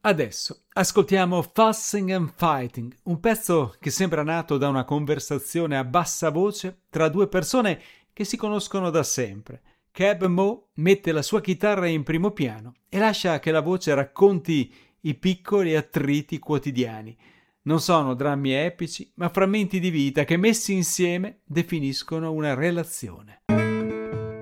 Adesso ascoltiamo Fussing and Fighting, un pezzo che sembra nato da una conversazione a bassa voce tra due persone che si conoscono da sempre. Cab Mo mette la sua chitarra in primo piano e lascia che la voce racconti i piccoli attriti quotidiani. Non sono drammi epici, ma frammenti di vita che messi insieme definiscono una relazione.